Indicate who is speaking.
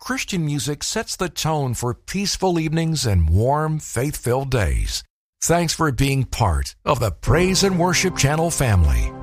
Speaker 1: Christian music sets the tone for peaceful evenings and warm, faith-filled days. Thanks for being part of the Praise and Worship Channel family.